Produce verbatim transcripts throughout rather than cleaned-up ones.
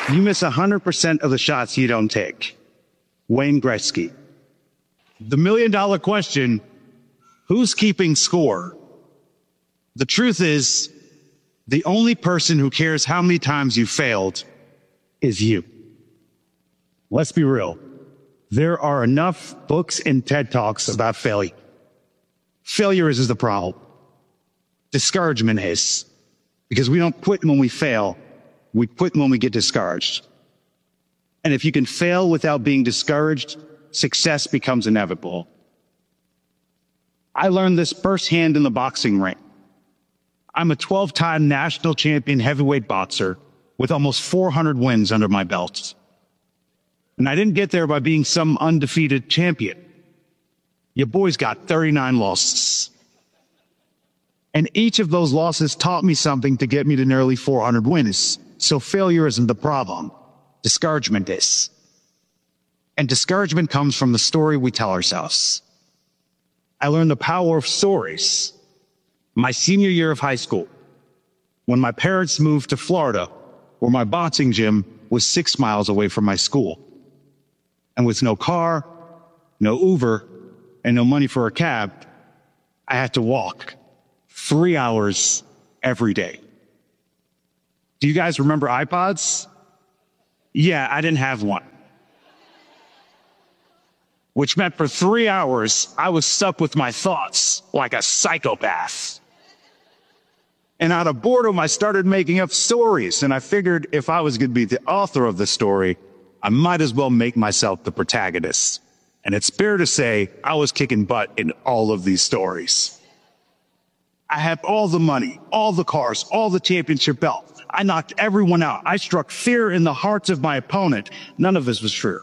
You miss one hundred percent of the shots you don't take. Wayne Gretzky. The million dollar question, who's keeping score? The truth is, the only person who cares how many times you failed is you. Let's be real. There are enough books and TED Talks about failure. Failure is the problem. Discouragement is. Because we don't quit when we fail. We quit when we get discouraged. And if you can fail without being discouraged, success becomes inevitable. I learned this firsthand in the boxing ring. I'm a twelve-time national champion heavyweight boxer with almost four hundred wins under my belt. And I didn't get there by being some undefeated champion. Your boy's got thirty-nine losses. And each of those losses taught me something to get me to nearly four hundred wins. So failure isn't the problem. Discouragement is. And discouragement comes from the story we tell ourselves. I learned the power of stories my senior year of high school, when my parents moved to Florida, where my boxing gym was six miles away from my school. And with no car, no Uber, and no money for a cab, I had to walk three hours every day. Do you guys remember iPods? Yeah, I didn't have one. Which meant for three hours, I was stuck with my thoughts like a psychopath. And out of boredom, I started making up stories. And I figured if I was going to be the author of the story, I might as well make myself the protagonist. And it's fair to say I was kicking butt in all of these stories. I had all the money, all the cars, all the championship belts. I knocked everyone out. I struck fear in the hearts of my opponent. None of this was true.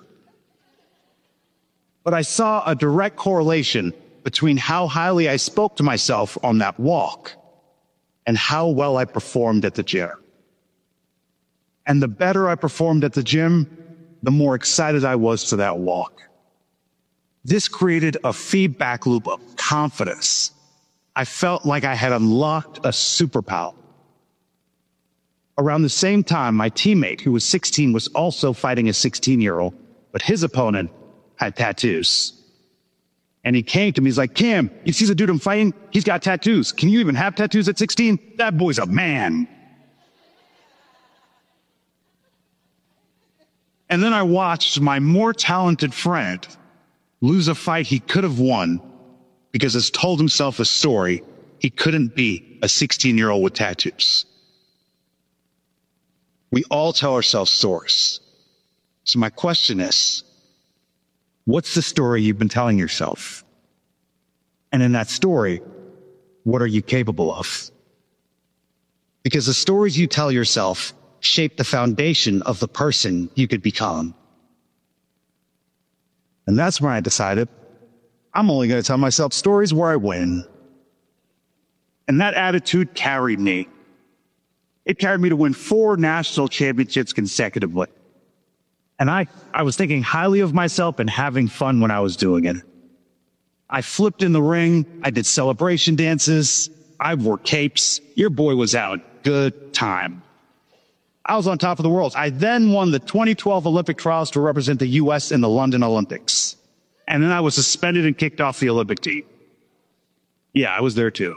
But I saw a direct correlation between how highly I spoke to myself on that walk and how well I performed at the gym. And the better I performed at the gym, the more excited I was for that walk. This created a feedback loop of confidence. I felt like I had unlocked a superpower. Around the same time, my teammate, who was sixteen, was also fighting a sixteen-year-old, but his opponent had tattoos. And he came to me, he's like, Cam, you see the dude I'm fighting? He's got tattoos. Can you even have tattoos at sixteen? That boy's a man. And then I watched my more talented friend lose a fight he could have won because he's told himself a story he couldn't be a sixteen-year-old with tattoos. We all tell ourselves stories. So my question is, what's the story you've been telling yourself? And in that story, what are you capable of? Because the stories you tell yourself shape the foundation of the person you could become. And that's when I decided I'm only going to tell myself stories where I win. And that attitude carried me. It carried me to win four national championships consecutively. And I, I was thinking highly of myself and having fun when I was doing it. I flipped in the ring. I did celebration dances. I wore capes. Your boy was out. Good time. I was on top of the world. I then won the twenty twelve Olympic trials to represent the U S in the London Olympics. And then I was suspended and kicked off the Olympic team. Yeah, I was there too.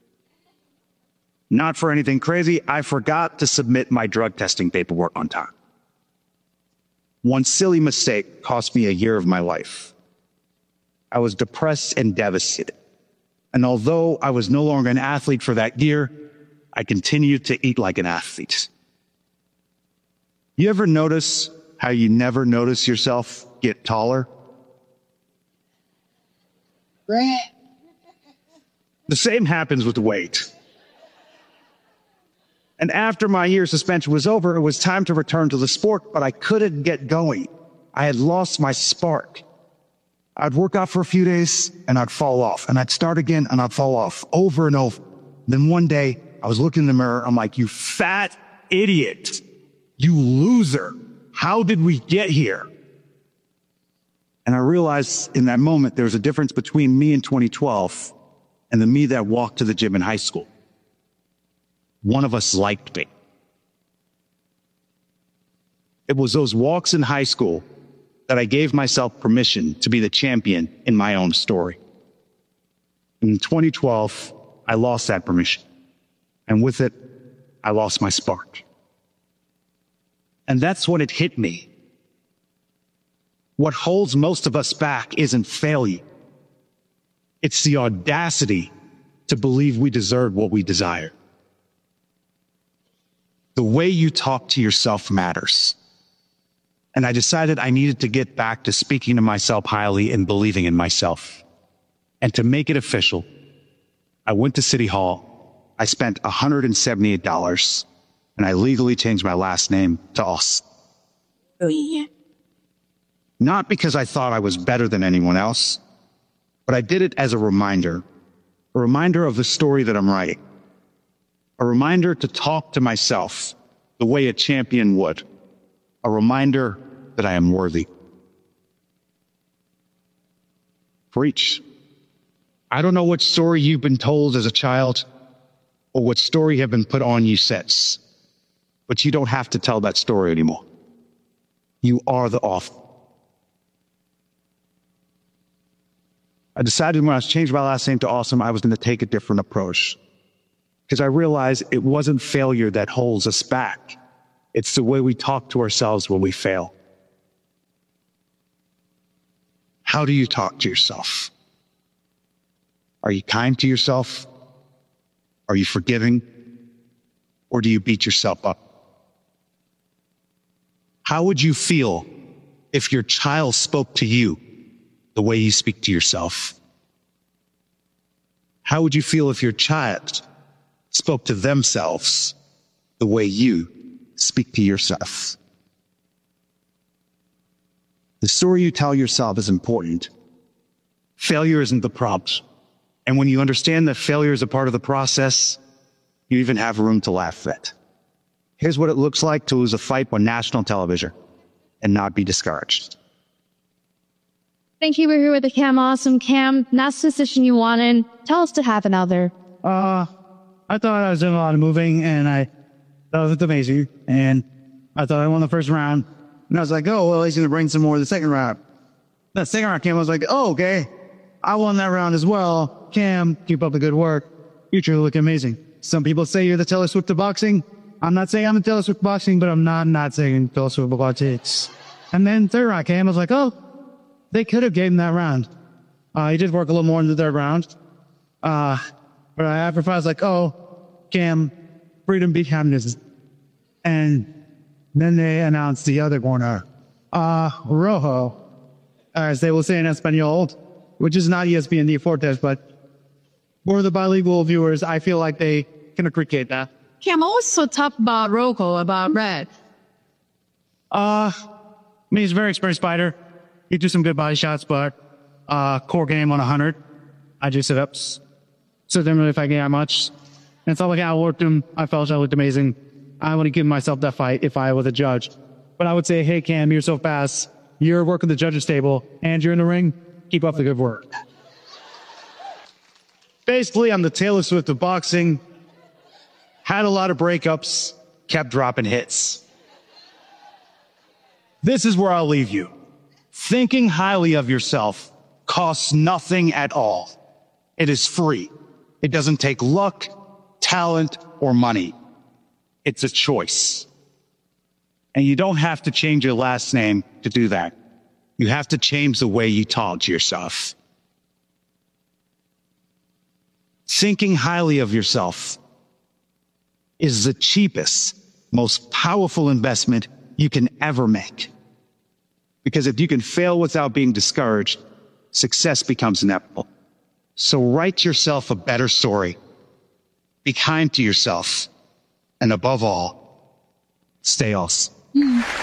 Not for anything crazy. I forgot to submit my drug testing paperwork on time. One silly mistake cost me a year of my life. I was depressed and devastated. And although I was no longer an athlete for that year, I continued to eat like an athlete. You ever notice how you never notice yourself get taller? The same happens with weight. And after my year suspension was over, it was time to return to the sport, but I couldn't get going. I had lost my spark. I'd work out for a few days and I'd fall off, and I'd start again and I'd fall off over and over. Then one day I was looking in the mirror. I'm like, you fat idiot, you loser. How did we get here? And I realized in that moment, there was a difference between me in twenty twelve and the me that walked to the gym in high school. One of us liked me. It was those walks in high school that I gave myself permission to be the champion in my own story. In twenty twelve, I lost that permission. And with it, I lost my spark. And that's when it hit me. What holds most of us back isn't failure. It's the audacity to believe we deserve what we desire. The way you talk to yourself matters. And I decided I needed to get back to speaking to myself highly and believing in myself. And to make it official, I went to City Hall. I spent one hundred seventy-eight dollars, and I legally changed my last name to Austin. Oh, yeah. Not because I thought I was better than anyone else, but I did it as a reminder, a reminder of the story that I'm writing, a reminder to talk to myself the way a champion would, a reminder that I am worthy. Preach. I don't know what story you've been told as a child or what story have been put on you since, but you don't have to tell that story anymore. You are the author. I decided when I changed my last name to Awesome, I was going to take a different approach because I realized it wasn't failure that holds us back. It's the way we talk to ourselves when we fail. How do you talk to yourself? Are you kind to yourself? Are you forgiving? Or do you beat yourself up? How would you feel if your child spoke to you the way you speak to yourself? How would you feel if your child spoke to themselves the way you speak to yourself? The story you tell yourself is important. Failure isn't the problem. And when you understand that failure is a part of the process, you even have room to laugh at. Here's what it looks like to lose a fight on national television and not be discouraged. Thank you. We're here with the Cam Awesome. Cam, that's the decision you wanted. Tell us to have another. Uh, I thought I was doing a lot of moving, and I thought it was amazing. And I thought I won the first round. And I was like, oh, well, he's going to bring some more the second round. The second round came, I was like, oh, okay. I won that round as well. Cam, keep up the good work. You truly look amazing. Some people say you're the Taylor Swift of boxing. I'm not saying I'm the Taylor Swift of boxing, but I'm not not saying Taylor Swift of boxing. And then third round came, I was like, oh, they could have gave him that round. Uh, he did work a little more in the third round. Uh, but I, after five, I was like, oh, Cam, freedom beat happiness. And then they announced the other corner, uh, Rojo, as they will say in Espanol, which is not E S P N Deportes, but for the bilingual viewers, I feel like they can appreciate that. Cam, what was so tough about Rojo, about Red? Uh, I mean, he's a very experienced fighter. He do some good body shots, but uh, core game on one hundred. I do sit-ups. So didn't really fight that much. And it's not like I worked him. I felt I looked amazing. I would have given myself that fight if I was a judge. But I would say, hey, Cam, you're so fast. You're working the judges table, and you're in the ring. Keep up the good work. Basically, I'm the Taylor Swift of boxing. Had a lot of breakups, kept dropping hits. This is where I'll leave you. Thinking highly of yourself costs nothing at all. It is free. It doesn't take luck, talent, or money. It's a choice. And you don't have to change your last name to do that. You have to change the way you talk to yourself. Thinking highly of yourself is the cheapest, most powerful investment you can ever make. Because if you can fail without being discouraged, success becomes inevitable. So write yourself a better story. Be kind to yourself. And above all, stay awesome.